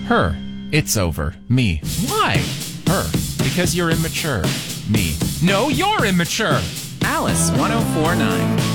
Her. It's over. Me. Why? Her. Because you're immature. Me. No, you're immature. Alice 1049.